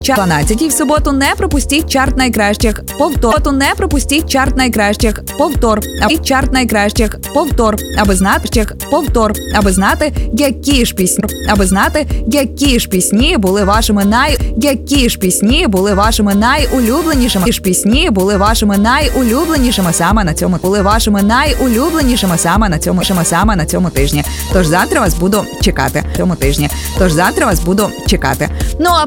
12 в суботу не пропустіть чарт найкращих повтор. Не пропустіть чарт найкращих повтор. Чарт найкращих повтор. Аби знати, які ж пісні були вашими найулюбленішими саме на цьому тижні. Тож завтра вас буду чекати. Ну а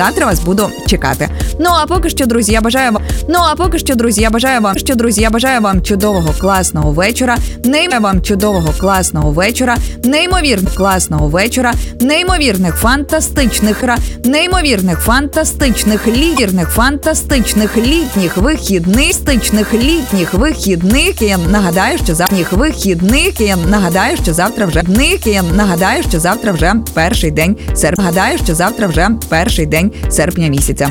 поки що, друзі, я бажаю вам чудового класного вечора. Неймовірних фантастичних літніх вихідних. Я нагадаю, що завтра вже перший день серпня місяця.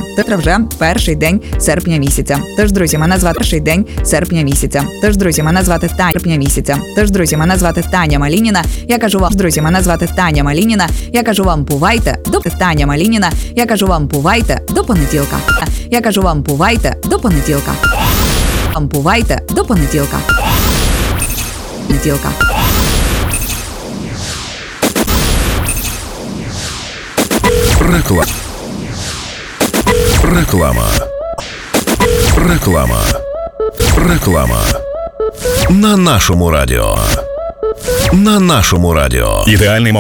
Тож, друзі, мене звати Таня Малініна. Я кажу вам, бувайте до понеділка. Реклама. На нашому радіо. Ідеальний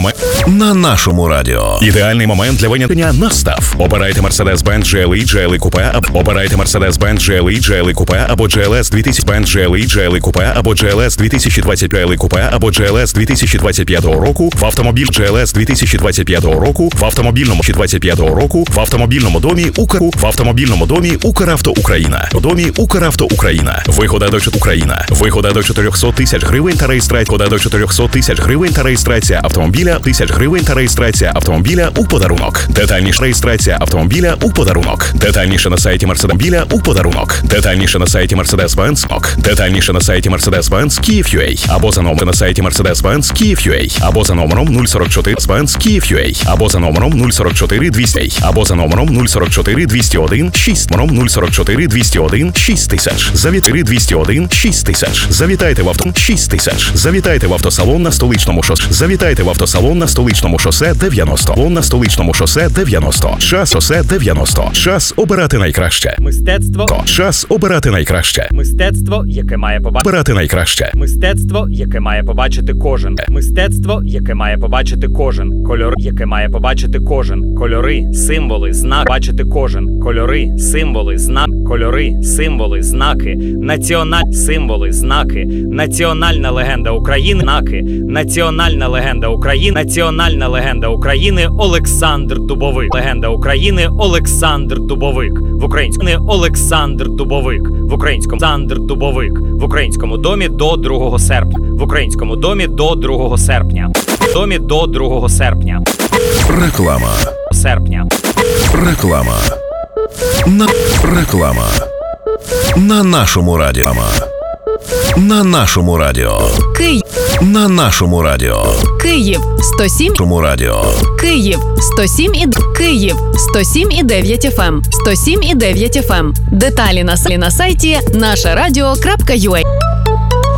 момент для виняття настав. Обирайте Mercedes-Benz GLE, GLE Coupe, обирайте Mercedes-Benz GLE, GLE Coupe або GLS 2000, Benz GLE, GLE Coupe або GLS 2020, GLE Coupe або GLS 2025 року в автомобіль GLS 2025 року в автомобільному домі Укравто Україна. Вигода до 400 тисяч гривень та реєстрація автомобіля у подарунок. Детальніше реєстрація автомобіля у подарунок. Детальніше на сайті Mercedes-Benz. Детальніше на сайті Mercedes-Benz Kyiv.ua або за номером на сайті Mercedes-Benz Kyiv.ua або за номером 044 Benz Kyiv.ua або за номером 044 200 або за номером 044 201 6 номером 044 201 6000. Завітайте в автосалон на Столичному шосе 90. Час обирати найкраще. Мистецтво, яке має побачити кожен. Кольори, символи, знаки. Національна легенда України Олександр Дубовик. В українському домі до 2 серпня. Реклама. На нашому радіо. Київ 107. Київ 107,9 FM. 107,9 FM. Деталі на сайті нашарадіо.ua.